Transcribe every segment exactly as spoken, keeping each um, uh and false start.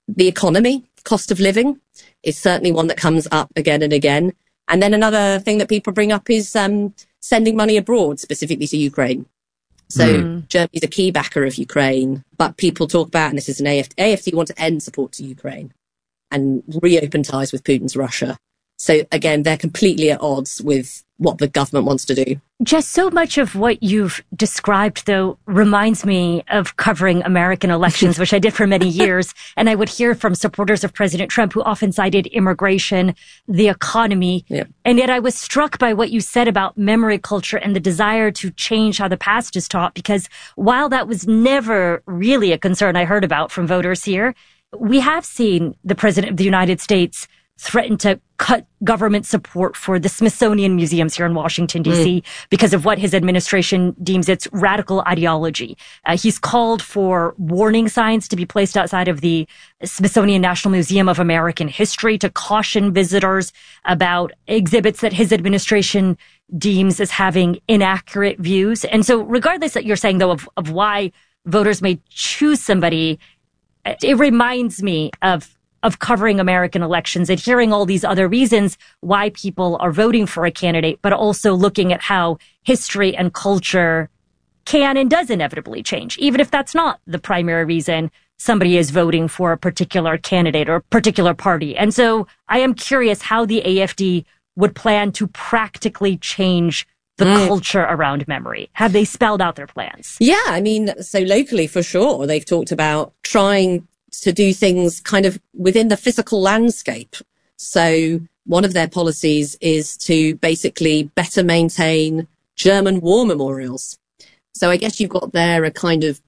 the economy, cost of living is certainly one that comes up again and again. And then another thing that people bring up is um, sending money abroad, specifically to Ukraine. So mm. Germany's a key backer of Ukraine, but people talk about, and this is an A F D, A F D want to end support to Ukraine and reopen ties with Putin's Russia. So again, they're completely at odds with what the government wants to do. Just so much of what you've described, though, reminds me of covering American elections, which I did for many years. And I would hear from supporters of President Trump who often cited immigration, the economy. Yeah. And yet I was struck by what you said about memory culture and the desire to change how the past is taught, because while that was never really a concern I heard about from voters here, we have seen the President of the United States threatened to cut government support for the Smithsonian museums here in Washington, D C, mm. because of what his administration deems its radical ideology. Uh, he's called for warning signs to be placed outside of the Smithsonian National Museum of American History to caution visitors about exhibits that his administration deems as having inaccurate views. And so regardless that you're saying, though, of, of why voters may choose somebody, it reminds me of of covering American elections and hearing all these other reasons why people are voting for a candidate, but also looking at how history and culture can and does inevitably change. Even if that's not the primary reason somebody is voting for a particular candidate or a particular party. And so I am curious how the A F D would plan to practically change the mm. culture around memory. Have they spelled out their plans? Yeah, I mean, so locally for sure, they've talked about trying to do things kind of within the physical landscape. So one of their policies is to basically better maintain German war memorials. So I guess you've got there a kind of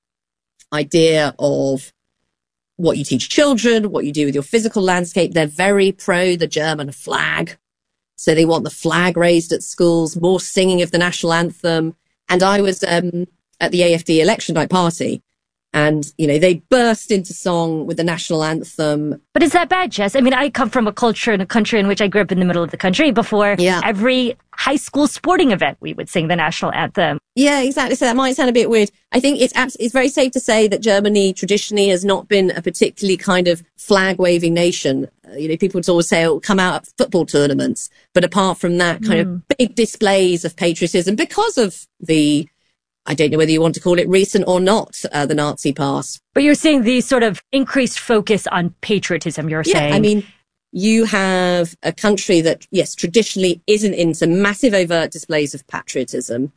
idea of what you teach children, what you do with your physical landscape. They're very pro the German flag. So they want the flag raised at schools, more singing of the national anthem. And I was um, at the A F D election night party, and, you know, they burst into song with the national anthem. But is that bad, Jess? I mean, I come from a culture in a country in which I grew up in the middle of the country. Before yeah. every high school sporting event, we would sing the national anthem. Yeah, exactly. So that might sound a bit weird. I think it's abs- it's very safe to say that Germany traditionally has not been a particularly kind of flag-waving nation. Uh, you know, people would always say it will come out at football tournaments. But apart from that kind mm. of big displays of patriotism because of the, I don't know whether you want to call it recent or not, uh, the Nazi past. But you're seeing the sort of increased focus on patriotism, you're yeah, saying. I mean, you have a country that, yes, traditionally isn't into massive overt displays of patriotism,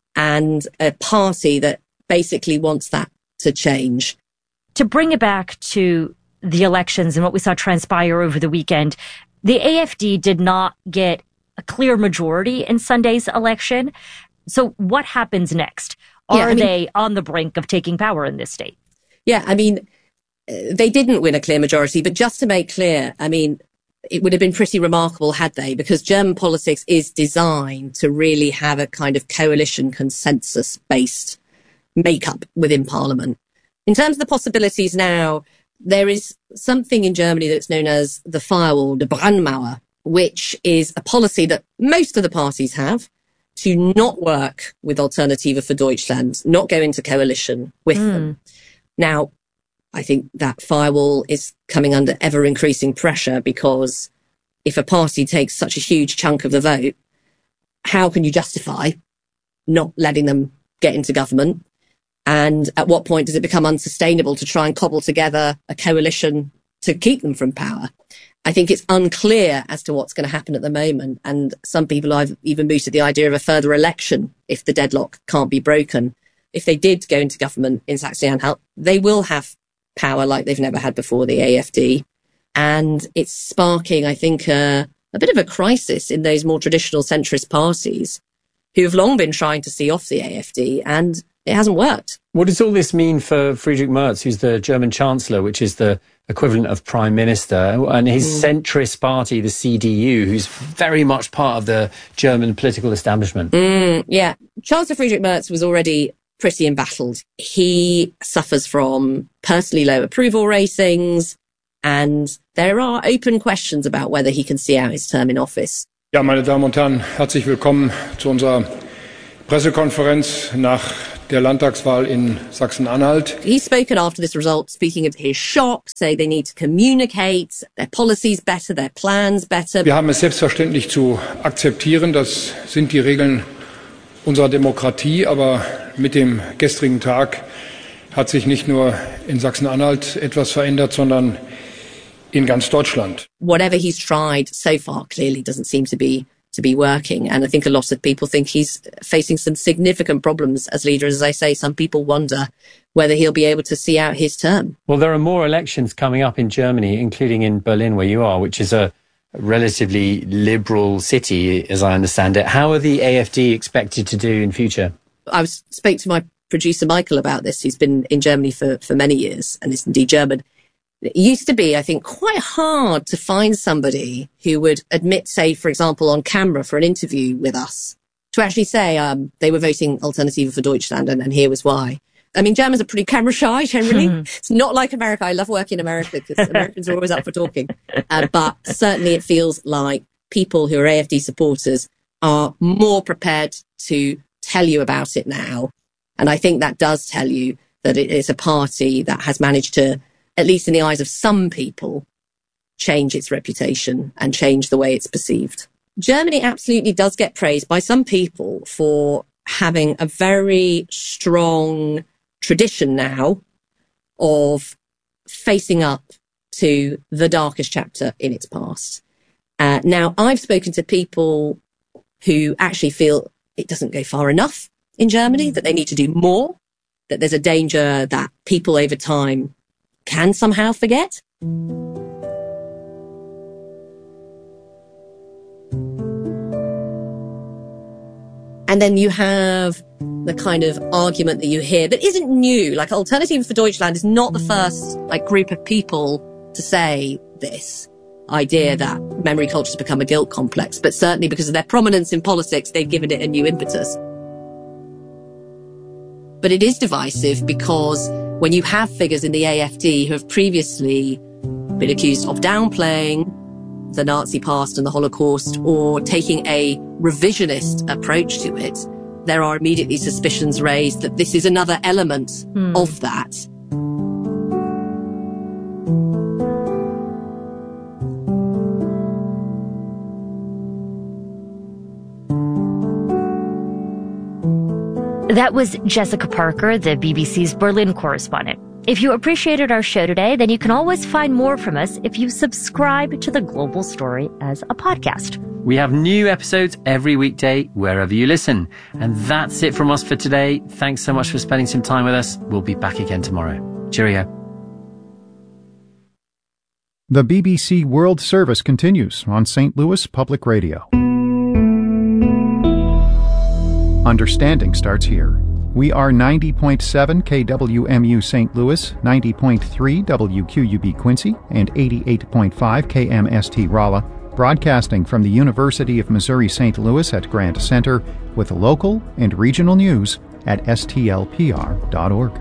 and a party that basically wants that to change. To bring it back to the elections and what we saw transpire over the weekend, the A F D did not get a clear majority in Sunday's election. So what happens next? Are yeah, I mean, they on the brink of taking power in this state? Yeah, I mean, they didn't win a clear majority, but just to make clear, I mean, it would have been pretty remarkable had they, because German politics is designed to really have a kind of coalition consensus-based makeup within parliament. In terms of the possibilities now, there is something in Germany that's known as the firewall, the Brandmauer, which is a policy that most of the parties have, to not work with Alternative für Deutschland, not go into coalition with mm. them. Now, I think that firewall is coming under ever increasing pressure, because if a party takes such a huge chunk of the vote, how can you justify not letting them get into government? And at what point does it become unsustainable to try and cobble together a coalition to keep them from power? I think it's unclear as to what's going to happen at the moment. And some people have even mooted the idea of a further election if the deadlock can't be broken. If they did go into government in Saxony-Anhalt, they will have power like they've never had before, the A F D. And it's sparking, I think, uh, a bit of a crisis in those more traditional centrist parties who have long been trying to see off the A F D, and it hasn't worked. What does all this mean for Friedrich Merz, who's the German Chancellor, which is the equivalent of Prime Minister, and his mm. centrist party, the C D U, who's very much part of the German political establishment? Mm, yeah. Chancellor Friedrich Merz was already pretty embattled. He suffers from personally low approval ratings, and there are open questions about whether he can see out his term in office. Ja, meine Damen und Herren, herzlich willkommen zu unserer Pressekonferenz nach der Landtagswahl in Sachsen-Anhalt. He's spoken after this result, speaking of his shock, say they need to communicate their policies better, their plans better. Wir haben es selbstverständlich zu akzeptieren. Das sind die Regeln unserer Demokratie. Aber mit dem gestrigen Tag hat sich nicht nur in Sachsen-Anhalt etwas verändert, sondern in ganz Deutschland. Whatever he's tried so far clearly doesn't seem to be to be working. And I think a lot of people think he's facing some significant problems as leader. As I say, some people wonder whether he'll be able to see out his term. Well, there are more elections coming up in Germany, including in Berlin, where you are, which is a relatively liberal city, as I understand it. How are the A F D expected to do in future? I was spoke to my producer, Michael, about this. He's been in Germany for, for many years and is indeed German. It used to be, I think, quite hard to find somebody who would admit, say, for example, on camera for an interview with us, to actually say um, they were voting Alternative für Deutschland, and, and here was why. I mean, Germans are pretty camera shy, generally. It's not like America. I love working in America because Americans are always up for talking. Uh, but certainly it feels like people who are A F D supporters are more prepared to tell you about it now. And I think that does tell you that it is a party that has managed to, at least in the eyes of some people, change its reputation and change the way it's perceived. Germany absolutely does get praised by some people for having a very strong tradition now of facing up to the darkest chapter in its past. Uh, now, I've spoken to people who actually feel it doesn't go far enough in Germany, that they need to do more, that there's a danger that people over time can somehow forget. And then you have the kind of argument that you hear that isn't new. Like Alternative für Deutschland is not the first like group of people to say this idea that memory culture has become a guilt complex, but certainly because of their prominence in politics, they've given it a new impetus. But it is divisive because when you have figures in the A F D who have previously been accused of downplaying the Nazi past and the Holocaust or taking a revisionist approach to it, there are immediately suspicions raised that this is another element mm. of that. That was Jessica Parker, the B B C's Berlin correspondent. If you appreciated our show today, then you can always find more from us if you subscribe to The Global Story as a podcast. We have new episodes every weekday, wherever you listen. And that's it from us for today. Thanks so much for spending some time with us. We'll be back again tomorrow. Cheerio. The B B C World Service continues on Saint Louis Public Radio. Understanding starts here. We are ninety point seven K W M U Saint Louis, ninety point three W Q U B Quincy, and eighty-eight point five K M S T Rolla, broadcasting from the University of Missouri-Saint Louis at Grant Center with local and regional news at S T L P R dot org.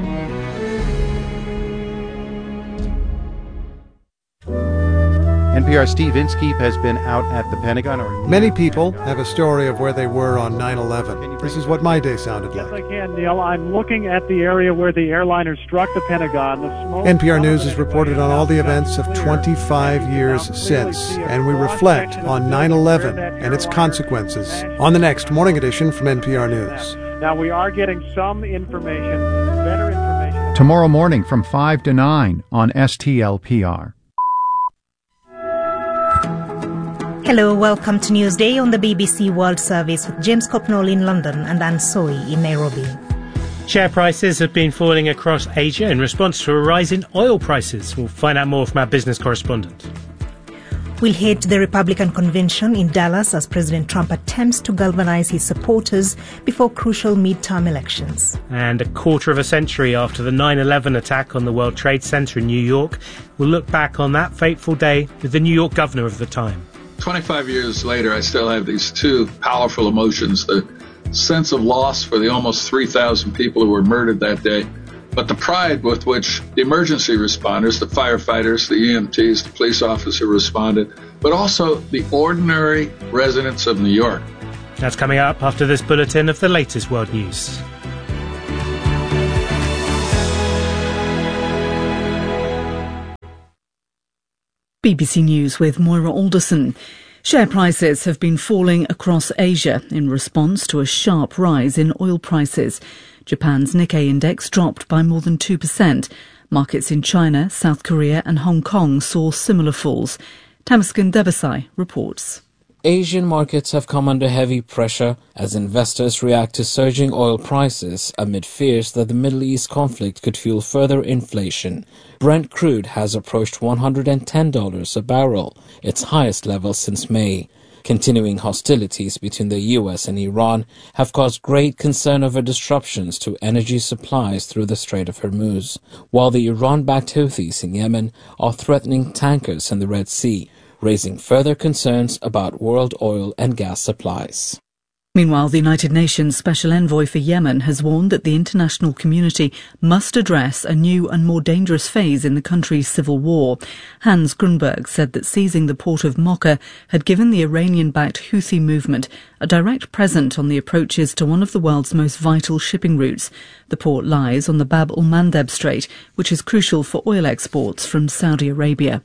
N P R's Steve Inskeep has been out at the Pentagon. Or Many people have a story of where they were on nine eleven. This is what my day sounded like. Yes, I can, Neil. I'm looking at the area where the airliner struck the Pentagon. The smoke N P R News has reported on all the events of twenty-five years since, and we reflect on nine eleven and its consequences on the next morning edition from N P R News. Now, we are getting some information, better information. Tomorrow morning from five to nine on S T L P R. Hello, welcome to Newsday on the B B C World Service with James Copnall in London and Anne Soy in Nairobi. Share prices have been falling across Asia in response to a rise in oil prices. We'll find out more from our business correspondent. We'll head to the Republican convention in Dallas as President Trump attempts to galvanize his supporters before crucial midterm elections. And a quarter of a century after the nine eleven attack on the World Trade Center in New York, we'll look back on that fateful day with the New York governor of the time. twenty-five years later, I still have these two powerful emotions, the sense of loss for the almost three thousand people who were murdered that day, but the pride with which the emergency responders, the firefighters, the E M Ts, the police officer responded, but also the ordinary residents of New York. That's coming up after this bulletin of the latest world news. B B C News with Moira Alderson. Share prices have been falling across Asia in response to a sharp rise in oil prices. Japan's Nikkei index dropped by more than two percent. Markets in China, South Korea and Hong Kong saw similar falls. Tamaskin Debasai reports. Asian markets have come under heavy pressure as investors react to surging oil prices amid fears that the Middle East conflict could fuel further inflation. Brent crude has approached one hundred ten dollars a barrel, its highest level since May. Continuing hostilities between the U S and Iran have caused great concern over disruptions to energy supplies through the Strait of Hormuz, while the Iran-backed Houthis in Yemen are threatening tankers in the Red Sea, raising further concerns about world oil and gas supplies. Meanwhile, the United Nations Special Envoy for Yemen has warned that the international community must address a new and more dangerous phase in the country's civil war. Hans Grunberg said that seizing the port of Mocha had given the Iranian-backed Houthi movement a direct present on the approaches to one of the world's most vital shipping routes. The port lies on the Bab el-Mandeb Strait, which is crucial for oil exports from Saudi Arabia.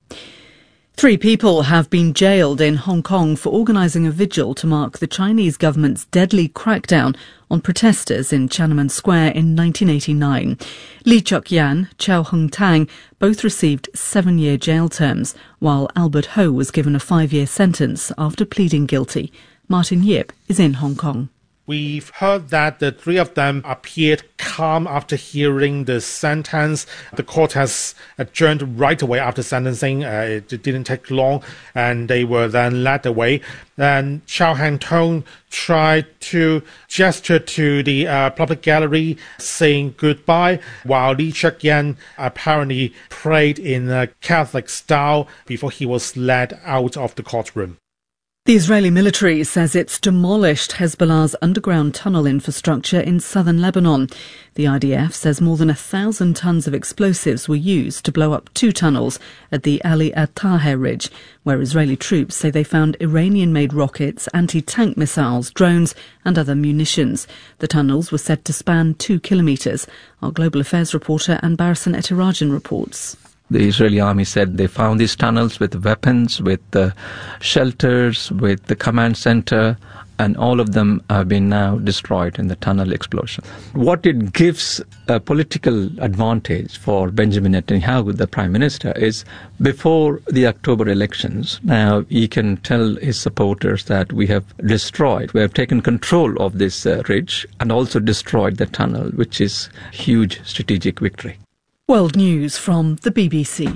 Three people have been jailed in Hong Kong for organising a vigil to mark the Chinese government's deadly crackdown on protesters in Tiananmen Square in nineteen eighty-nine. Li Chuk-yan, Chow Hung-tang both received seven-year jail terms, while Albert Ho was given a five-year sentence after pleading guilty. Martin Yip is in Hong Kong. We've heard that the three of them appeared calm after hearing the sentence. The court has adjourned right away after sentencing. Uh, it didn't take long, and they were then led away. And Chow Hang-tong tried to gesture to the uh, public gallery, saying goodbye, while Li Chuk-yan apparently prayed in a Catholic style before he was led out of the courtroom. The Israeli military says it's demolished Hezbollah's underground tunnel infrastructure in southern Lebanon. The I D F says more than a thousand tons of explosives were used to blow up two tunnels at the Ali At-Taher ridge, where Israeli troops say they found Iranian-made rockets, anti-tank missiles, drones and other munitions. The tunnels were said to span two kilometres. Our Global Affairs reporter Anbarasan Etirajan reports. The Israeli army said they found these tunnels with weapons, with uh, shelters, with the command center, and all of them have been now destroyed in the tunnel explosion. What it gives a political advantage for Benjamin Netanyahu, the prime minister, is before the October elections, now he can tell his supporters that we have destroyed, we have taken control of this uh, ridge and also destroyed the tunnel, which is a huge strategic victory. World News from the B B C.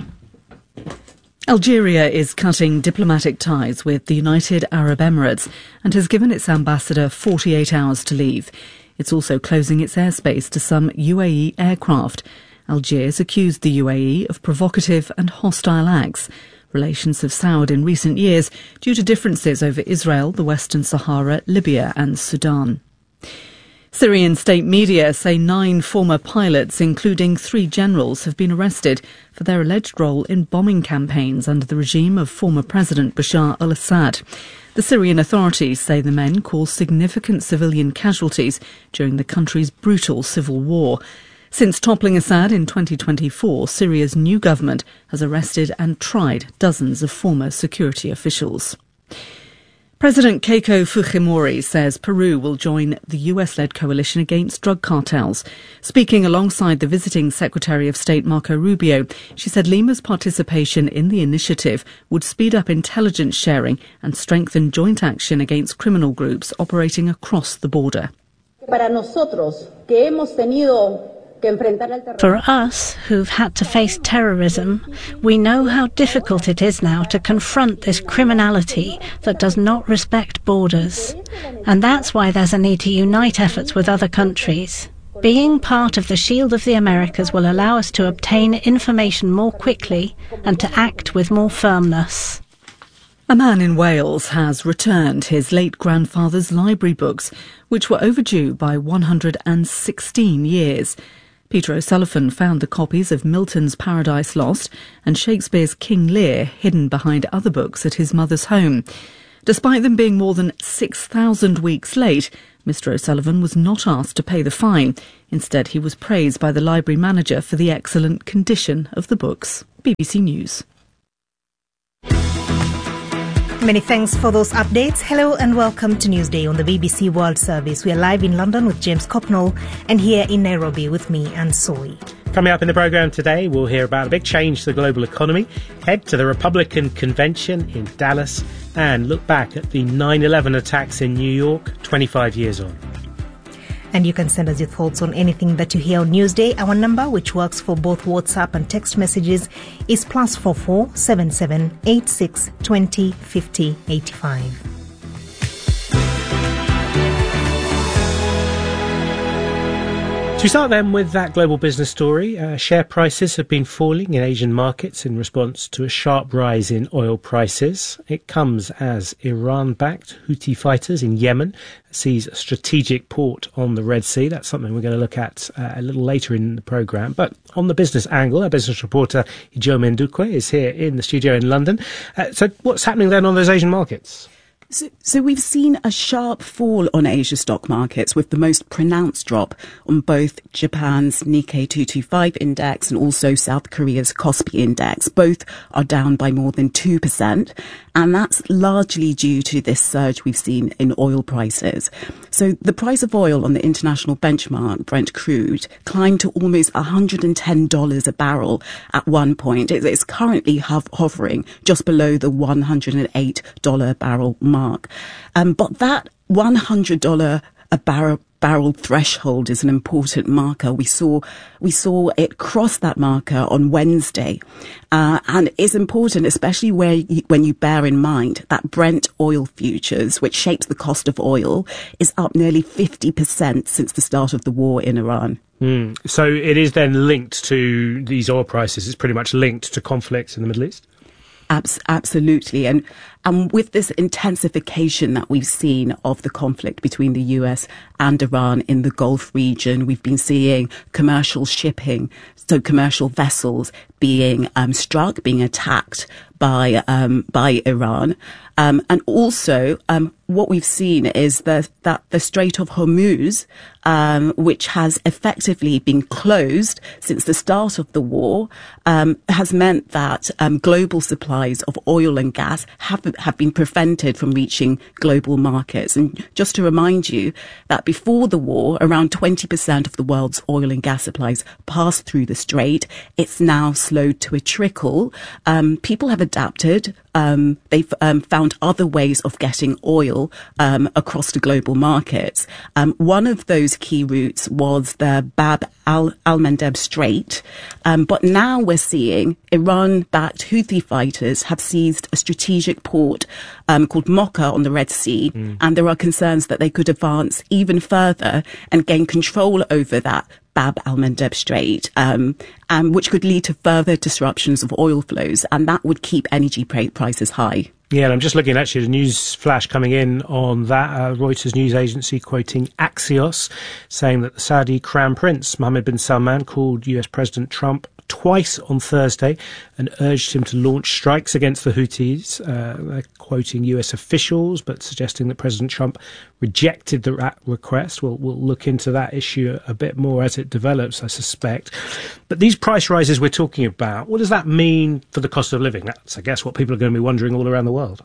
Algeria is cutting diplomatic ties with the United Arab Emirates and has given its ambassador forty-eight hours to leave. It's also closing its airspace to some U A E aircraft. Algiers accused the U A E of provocative and hostile acts. Relations have soured in recent years due to differences over Israel, the Western Sahara, Libya and Sudan. Syrian state media say nine former pilots, including three generals, have been arrested for their alleged role in bombing campaigns under the regime of former President Bashar al-Assad. The Syrian authorities say the men caused significant civilian casualties during the country's brutal civil war. Since toppling Assad in twenty twenty-four, Syria's new government has arrested and tried dozens of former security officials. President Keiko Fujimori says Peru will join the U S-led coalition against drug cartels. Speaking alongside the visiting Secretary of State Marco Rubio, she said Lima's participation in the initiative would speed up intelligence sharing and strengthen joint action against criminal groups operating across the border. Para nosotros, que hemos tenido For us, who've had to face terrorism, we know how difficult it is now to confront this criminality that does not respect borders. And that's why there's a need to unite efforts with other countries. Being part of the Shield of the Americas will allow us to obtain information more quickly and to act with more firmness. A man in Wales has returned his late grandfather's library books, which were overdue by one hundred sixteen years. Peter O'Sullivan found the copies of Milton's Paradise Lost and Shakespeare's King Lear hidden behind other books at his mother's home. Despite them being more than six thousand weeks late, Mister O'Sullivan was not asked to pay the fine. Instead, he was praised by the library manager for the excellent condition of the books. B B C News. Many thanks for those updates. Hello and welcome to Newsday on the B B C World Service. We are live in London with James Copnall and here in Nairobi with me, Anne Soy. Coming up in the programme today, we'll hear about a big change to the global economy, head to the Republican convention in Dallas, and look back at the nine eleven attacks in New York twenty-five years on. And you can send us your thoughts on anything that you hear on Newsday. Our number, which works for both WhatsApp and text messages, is plus four four seven seven eight six twenty fifty eighty five. So we start then with that global business story. Uh, share prices have been falling in Asian markets in response to a sharp rise in oil prices. It comes as Iran-backed Houthi fighters in Yemen seize a strategic port on the Red Sea. That's something we're going to look at uh, a little later in the programme. But on the business angle, our business reporter Ijeoma Ndukwe is here in the studio in London. Uh, so what's happening then on those Asian markets? So, so we've seen a sharp fall on Asia stock markets, with the most pronounced drop on both Japan's Nikkei two twenty-five index and also South Korea's Kospi index. Both are down by more than two percent. And that's largely due to this surge we've seen in oil prices. So the price of oil on the international benchmark, Brent crude, climbed to almost one hundred ten dollars a barrel at one point. It's currently hovering just below the one hundred eight dollars a barrel mark. Um, but that one hundred dollars a barrel barrel threshold is an important marker. We saw we saw it cross that marker on Wednesday, uh, and it's important, especially where you, when you bear in mind that Brent oil futures, which shapes the cost of oil, is up nearly fifty percent since the start of the war in Iran. Mm. So it is then linked to these oil prices. It's pretty much linked to conflicts in the Middle East? Abs- absolutely. And and with this intensification that we've seen of the conflict between the U S and Iran in the Gulf region, we've been seeing commercial shipping, so commercial vessels being um, struck, being attacked by um, by Iran. Um, and also, um, what we've seen is the, that the Strait of Hormuz, um, which has effectively been closed since the start of the war, um, has meant that um, global supplies of oil and gas have have been prevented from reaching global markets. And just to remind you that before the war, around twenty percent of the world's oil and gas supplies passed through the strait. It's now slowed to a trickle. Um, people have adapted. Um, they've um, found other ways of getting oil um, across the global markets. Um, one of those key routes was the Bab al- al-Mandeb Strait. Um, but now we're seeing Iran-backed Houthi fighters have seized a strategic port um, called Mocha on the Red Sea. Mm. And there are concerns that they could advance even further and gain control over that Bab al-Mandeb Strait, um, um, which could lead to further disruptions of oil flows, and that would keep energy prices high. Yeah, and I'm just looking actually at a news flash coming in on that. Uh, Reuters news agency quoting Axios, saying that the Saudi Crown Prince Mohammed bin Salman called U S President Trump twice on Thursday and urged him to launch strikes against the Houthis. Uh, they're quoting U S officials, but suggesting that President Trump rejected the request. We'll, we'll look into that issue a bit more as it develops, I suspect. But these price rises we're talking about, what does that mean for the cost of living? That's, I guess, what people are going to be wondering all around the world.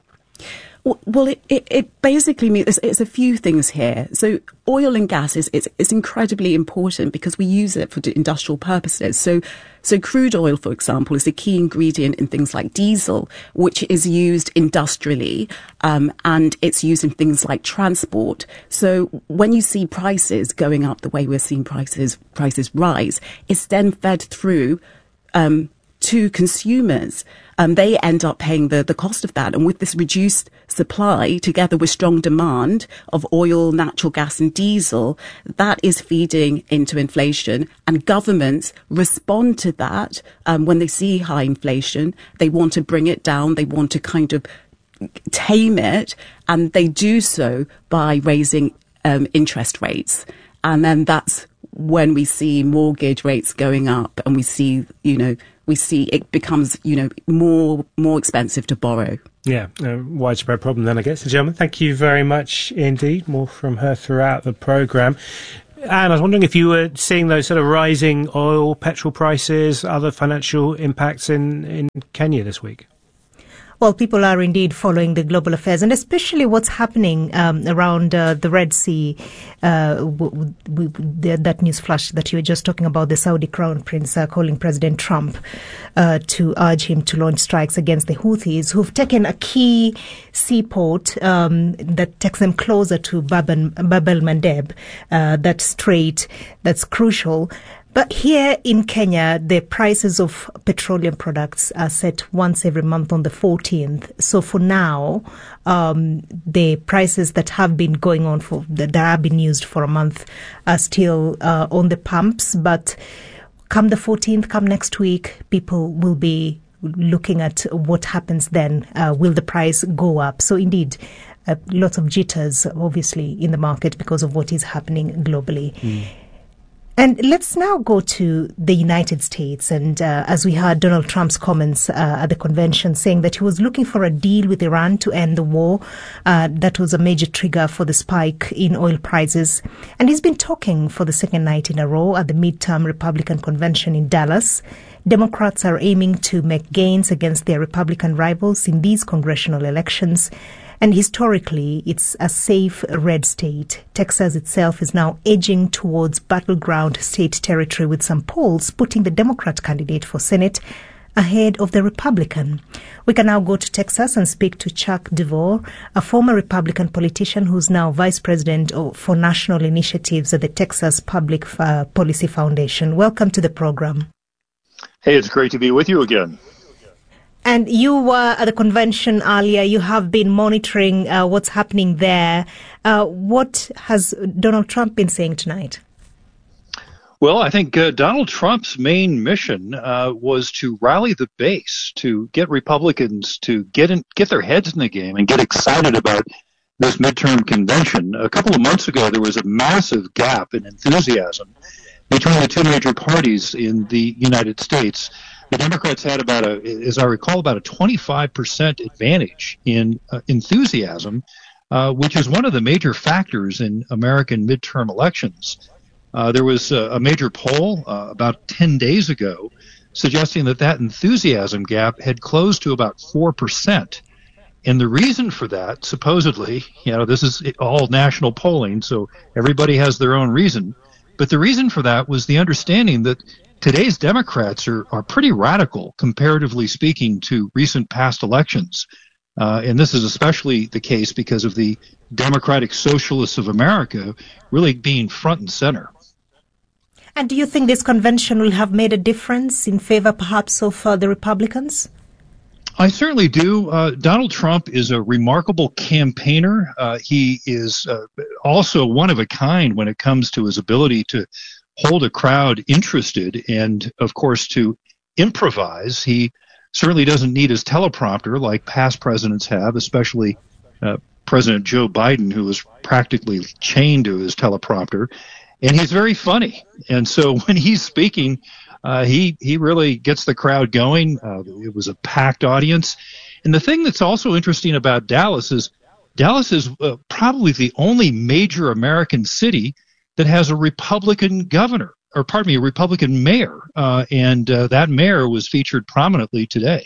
Well, it, it, it basically means it's, it's a few things here. So oil and gas is it's, it's incredibly important because we use it for industrial purposes. So so crude oil, for example, is a key ingredient in things like diesel, which is used industrially, um, and it's used in things like transport. So when you see prices going up the way we're seeing prices prices rise, it's then fed through um, to consumers. Um, they end up paying the, the cost of that. And with this reduced supply, together with strong demand of oil, natural gas and diesel, that is feeding into inflation. And governments respond to that um, when they see high inflation. They want to bring it down. They want to kind of tame it. And they do so by raising um, interest rates. And then that's when we see mortgage rates going up and we see, you know, we see it becomes, you know, more more expensive to borrow. Yeah, a widespread problem then, I guess. Gentlemen, thank you very much indeed. More from her throughout the programme. And I was wondering if you were seeing those sort of rising oil, petrol prices, other financial impacts in, in Kenya this week. Well, people are indeed following the global affairs, and especially what's happening um, around uh, the Red Sea. Uh, w- w- w- that news flash that you were just talking about, the Saudi Crown Prince uh, calling President Trump uh, to urge him to launch strikes against the Houthis, who've taken a key seaport um, that takes them closer to Bab el-Mandeb, uh, that strait that's crucial. But here in Kenya, the prices of petroleum products are set once every month on the fourteenth. So for now, um, the prices that have been going on for, that have been used for a month are still uh, on the pumps. But come the fourteenth, come next week, people will be looking at what happens then. Uh, will the price go up? So indeed, uh, lots of jitters, obviously, in the market because of what is happening globally. Mm. And let's now go to the United States. And uh, as we heard Donald Trump's comments uh, at the convention saying that he was looking for a deal with Iran to end the war, uh, that was a major trigger for the spike in oil prices. And he's been talking for the second night in a row at the midterm Republican convention in Dallas. Democrats are aiming to make gains against their Republican rivals in these congressional elections. And historically, it's a safe red state. Texas itself is now edging towards battleground state territory with some polls putting the Democrat candidate for Senate ahead of the Republican. We can now go to Texas and speak to Chuck DeVore, a former Republican politician who's now vice president for national initiatives at the Texas Public uh, Policy Foundation. Welcome to the program. Hey, it's great to be with you again. And you were at the convention earlier. You have been monitoring uh, what's happening there. Uh, what has Donald Trump been saying tonight? Well, I think uh, Donald Trump's main mission uh, was to rally the base, to get Republicans to get in, get their heads in the game and get excited about this midterm convention. A couple of months ago, there was a massive gap in enthusiasm between the two major parties in the United States. The Democrats had about a, as I recall, about a twenty-five percent advantage in uh, enthusiasm, uh, which is one of the major factors in American midterm elections. Uh, there was a, a major poll uh, about ten days ago suggesting that that enthusiasm gap had closed to about four percent. And the reason for that, supposedly, you know, this is all national polling, so everybody has their own reason. But the reason for that was the understanding that today's Democrats are, are pretty radical, comparatively speaking, to recent past elections. Uh, and this is especially the case because of the Democratic Socialists of America really being front and center. And do you think this convention will have made a difference in favor, perhaps, of uh, the Republicans? I certainly do. Uh, Donald Trump is a remarkable campaigner. Uh, he is uh, also one of a kind when it comes to his ability to hold a crowd interested and, of course, to improvise. He certainly doesn't need his teleprompter like past presidents have, especially uh, President Joe Biden, who was practically chained to his teleprompter. And he's very funny. And so when he's speaking, uh, he, he really gets the crowd going. Uh, it was a packed audience. And the thing that's also interesting about Dallas is Dallas is uh, probably the only major American city that has a Republican governor, or pardon me, a Republican mayor. Uh, and uh, that mayor was featured prominently today.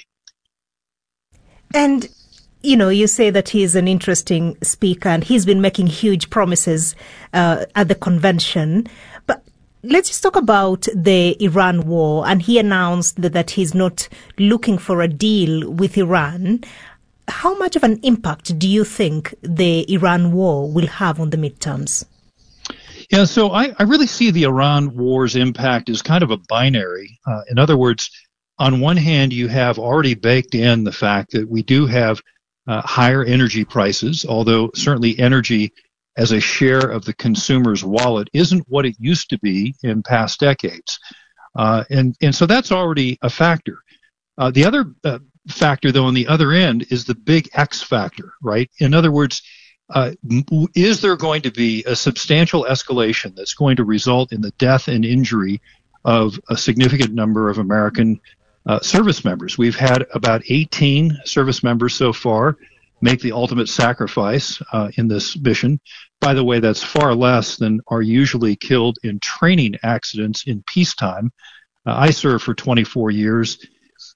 And, you know, you say that he's an interesting speaker and he's been making huge promises uh, at the convention. But let's just talk about the Iran war. And he announced that, that he's not looking for a deal with Iran. How much of an impact do you think the Iran war will have on the midterms? Yeah, so I, I really see the Iran war's impact as kind of a binary. Uh, in other words, on one hand, you have already baked in the fact that we do have uh, higher energy prices, although certainly energy as a share of the consumer's wallet isn't what it used to be in past decades. Uh, and, and so that's already a factor. Uh, the other uh, factor, though, on the other end is the big X factor, right? In other words, Uh, is there going to be a substantial escalation that's going to result in the death and injury of a significant number of American uh, service members? We've had about eighteen service members so far make the ultimate sacrifice uh, in this mission. By the way, that's far less than are usually killed in training accidents in peacetime. Uh, I served for twenty-four years,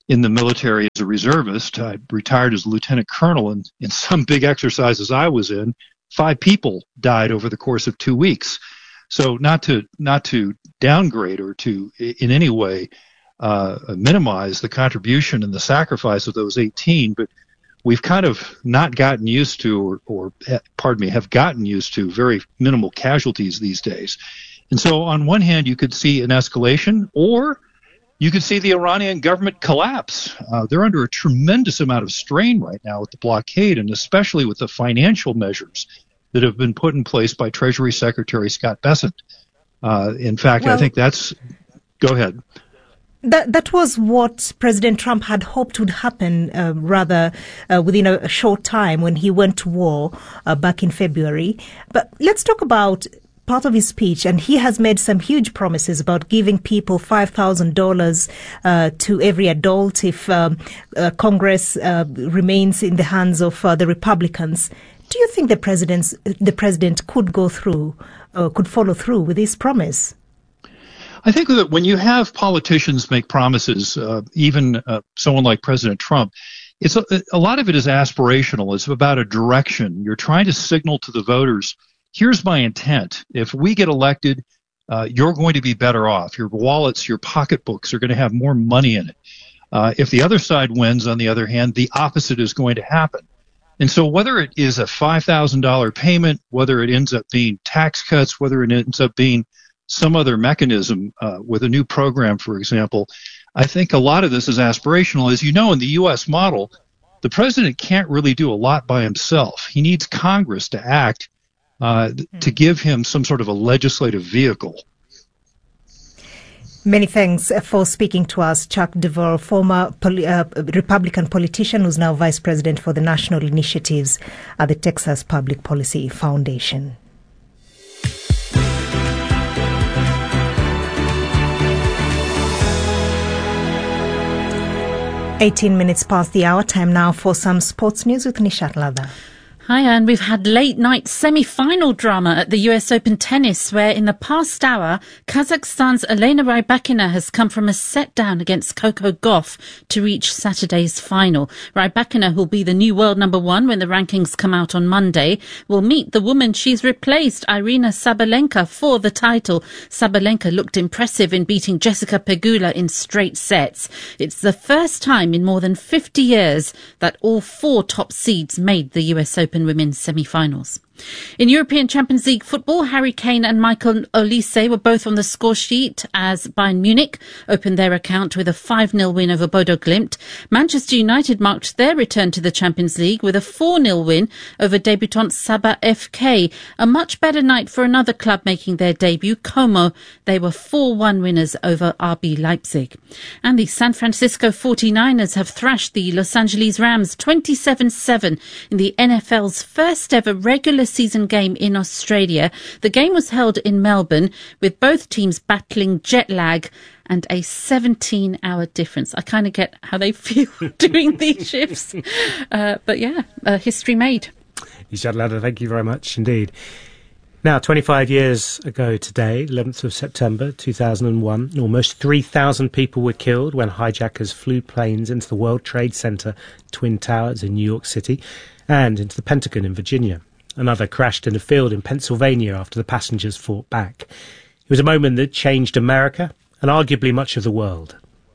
in the military as a reservist. I retired as a lieutenant colonel, and in some big exercises I was in, five people died over the course of two weeks. So not to not to downgrade or to in any way uh, minimize the contribution and the sacrifice of those eighteen, but we've kind of not gotten used to, or, or pardon me, have gotten used to very minimal casualties these days. And so on one hand, you could see an escalation, or you could see the Iranian government collapse. Uh, they're under a tremendous amount of strain right now with the blockade, and especially with the financial measures that have been put in place by Treasury Secretary Scott Bessent. Uh, in fact, well, I think that's... Go ahead. That that was what President Trump had hoped would happen, uh, rather uh, within a, a short time when he went to war uh, back in February. But let's talk about part of his speech, and he has made some huge promises about giving people five thousand dollars uh, to every adult if um, uh, Congress uh, remains in the hands of uh, the Republicans. Do you think the president's the president could go through, uh, could follow through with this promise? I think that when you have politicians make promises, uh, even uh, someone like President Trump, it's a, a lot of it is aspirational. It's about a direction. You're trying to signal to the voters, here's my intent. If we get elected, uh, you're going to be better off. Your wallets, your pocketbooks are going to have more money in it. Uh, if the other side wins, on the other hand, the opposite is going to happen. And so whether it is a five thousand dollars payment, whether it ends up being tax cuts, whether it ends up being some other mechanism uh, with a new program, for example, I think a lot of this is aspirational. As you know, in the U S model, the president can't really do a lot by himself. He needs Congress to act uh, to give him some sort of a legislative vehicle. Many thanks for speaking to us, Chuck Dever, former poli- uh, Republican politician who's now vice president for the national initiatives at the Texas Public Policy Foundation. eighteen minutes past the hour. Time now for some sports news with Nishat Ladha. Hi, and we've had late-night semi-final drama at the U S Open tennis, where in the past hour, Kazakhstan's Elena Rybakina has come from a set-down against Coco Gauff to reach Saturday's final. Rybakina, who'll be the new world number one when the rankings come out on Monday, will meet the woman she's replaced, Irina Sabalenka, for the title. Sabalenka looked impressive in beating Jessica Pegula in straight sets. It's the first time in more than fifty years that all four top seeds made the U S Open women's semi-finals. In European Champions League football, Harry Kane and Michael Olise were both on the score sheet as Bayern Munich opened their account with a five nil win over Bodo Glimt. Manchester United marked their return to the Champions League with a four nil win over debutant Sabah F K. A much better night for another club making their debut, Como. They were four one winners over R B Leipzig. And the San Francisco forty-niners have thrashed the Los Angeles Rams twenty-seven seven in the N F L's first ever regular season game in Australia. The game was held in Melbourne, with both teams battling jet lag and a seventeen hour difference. I kind of get how they feel doing these shifts. Uh, but yeah, uh, history made. Nishat Ladha, thank you very much indeed. Now, twenty-five years ago today, eleventh of September two thousand one, almost three thousand people were killed when hijackers flew planes into the World Trade Center Twin Towers in New York City and into the Pentagon in Virginia. Another crashed in a field in Pennsylvania after the passengers fought back. It was a moment that changed America and arguably much of the world.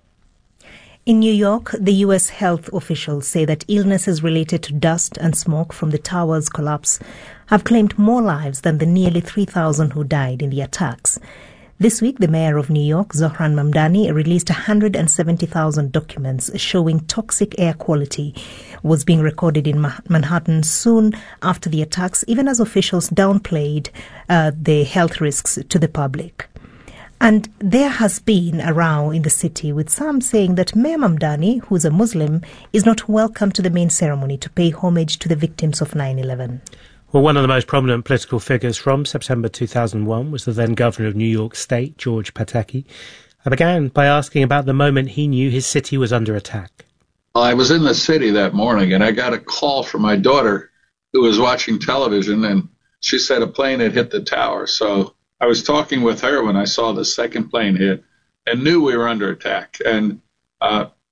In New York, the U S health officials say that illnesses related to dust and smoke from the tower's collapse have claimed more lives than the nearly three thousand who died in the attacks. This week, the mayor of New York, Zohran Mamdani, released one hundred seventy thousand documents showing toxic air quality was being recorded in Manhattan soon after the attacks, even as officials downplayed uh, the health risks to the public. And there has been a row in the city, with some saying that Mayor Mamdani, who's a Muslim, is not welcome to the main ceremony to pay homage to the victims of nine eleven. Well, one of the most prominent political figures from September two thousand one was the then governor of New York State, George Pataki. I began by asking about the moment he knew his city was under attack. I was in the city that morning, and I got a call from my daughter who was watching television, and she said a plane had hit the tower. So I was talking with her when I saw the second plane hit and knew we were under attack. And uh,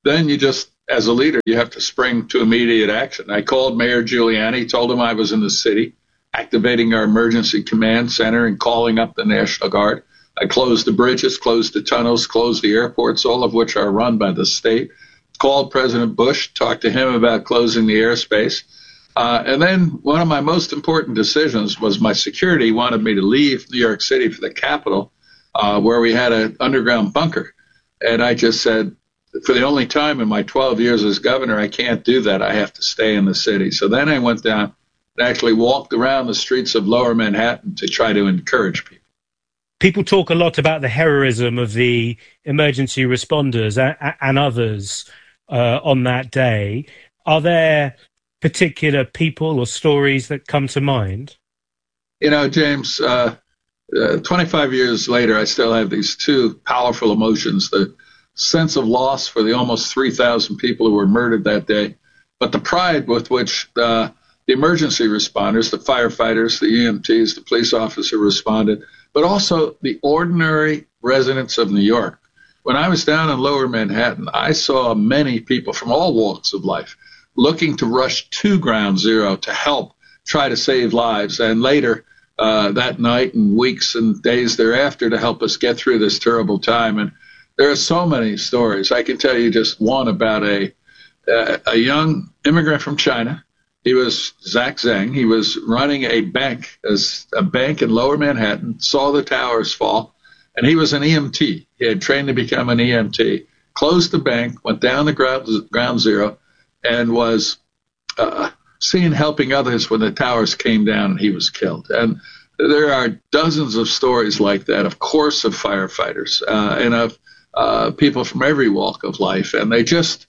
then you just, as a leader, you have to spring to immediate action. I called Mayor Giuliani, told him I was in the city, activating our emergency command center and calling up the National Guard. I closed the bridges, closed the tunnels, closed the airports, all of which are run by the state. Called President Bush, talked to him about closing the airspace. Uh, and then one of my most important decisions was my security wanted me to leave New York City for the Capitol, uh, where we had an underground bunker. And I just said, for the only time in my twelve years as governor, I can't do that. I have to stay in the city. So then I went down and actually walked around the streets of Lower Manhattan to try to encourage people. People talk a lot about the heroism of the emergency responders and, and others uh, on that day. Are there particular people or stories that come to mind? You know, James, uh, uh, twenty-five years later, I still have these two powerful emotions, the sense of loss for the almost three thousand people who were murdered that day, but the pride with which uh, the emergency responders, the firefighters, the E M Ts, the police officer responded, but also the ordinary residents of New York. When I was down in Lower Manhattan, I saw many people from all walks of life looking to rush to Ground Zero to help try to save lives, and later uh, that night and weeks and days thereafter to help us get through this terrible time. And there are so many stories. I can tell you just one about a uh, a young immigrant from China. He was Zach Zheng. He was running a bank, as a bank in Lower Manhattan, saw the towers fall, and he was an E M T. He had trained to become an E M T, closed the bank, went down the ground, ground zero, and was uh, seen helping others when the towers came down and he was killed. And there are dozens of stories like that, of course, of firefighters uh, and of uh, people from every walk of life. And they just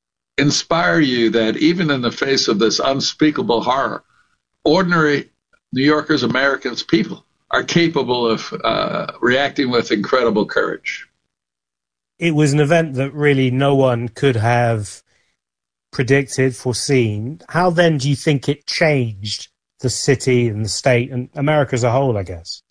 inspire you that even in the face of this unspeakable horror, ordinary New Yorkers, Americans, people are capable of uh, reacting with incredible courage. It was an event that really no one could have predicted, foreseen. How then do you think it changed the city and the state and America as a whole, I guess?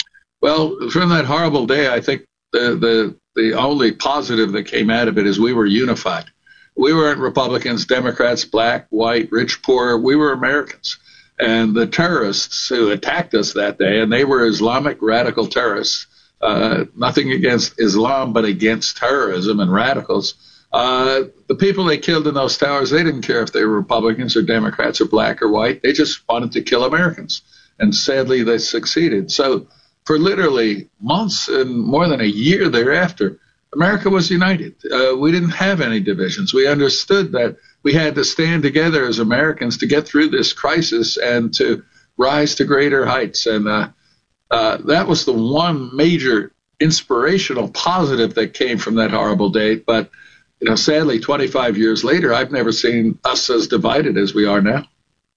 Well, from that horrible day, I think the, the, the only positive that came out of it is we were unified. We weren't Republicans, Democrats, black, white, rich, poor. We were Americans. And the terrorists who attacked us that day, and they were Islamic radical terrorists, uh, nothing against Islam, but against terrorism and radicals. Uh, the people they killed in those towers, they didn't care if they were Republicans or Democrats or black or white. They just wanted to kill Americans. And sadly, they succeeded. So for literally months and more than a year thereafter, America was united. Uh, we didn't have any divisions. We understood that we had to stand together as Americans to get through this crisis and to rise to greater heights. And uh, uh, that was the one major inspirational positive that came from that horrible day. But, you know, sadly, twenty-five years later, I've never seen us as divided as we are now.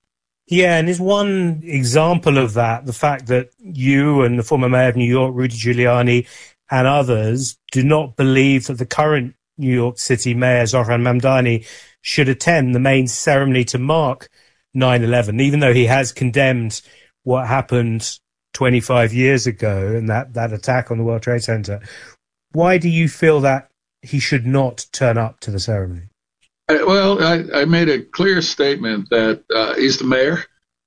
Yeah, and is one example of that the fact that you and the former mayor of New York, Rudy Giuliani, and others do not believe that the current New York City mayor, Zohran Mamdani, should attend the main ceremony to mark nine eleven, even though he has condemned what happened twenty-five years ago and that, that attack on the World Trade Center. Why do you feel that he should not turn up to the ceremony? Well, I, I made a clear statement that uh, he's the mayor.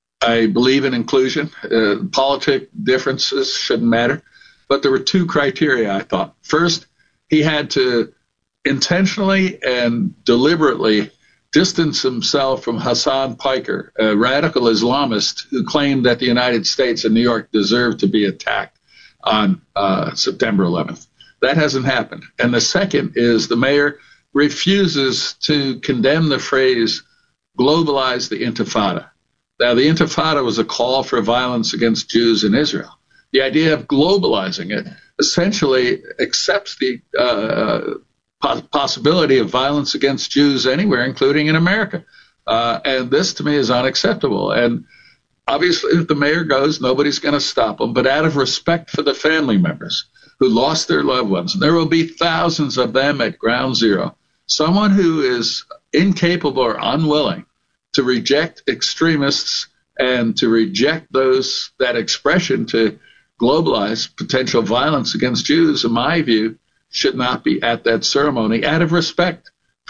I believe in inclusion. Uh, politic differences shouldn't matter. But there were two criteria, I thought. First, he had to intentionally and deliberately distance himself from Hassan Piker, a radical Islamist who claimed that the United States and New York deserved to be attacked on uh, September eleventh. That hasn't happened. And the second is the mayor refuses to condemn the phrase globalize the Intifada. Now, the Intifada was a call for violence against Jews in Israel. The idea of globalizing it essentially accepts the uh, po- possibility of violence against Jews anywhere, including in America. Uh, and this, to me, is unacceptable. And obviously, if the mayor goes, nobody's going to stop him. But out of respect for the family members who lost their loved ones, and there will be thousands of them at Ground Zero, someone who is incapable or unwilling to reject extremists and to reject those that expression to globalize potential violence against Jews, in my view, should not be at that ceremony out of respect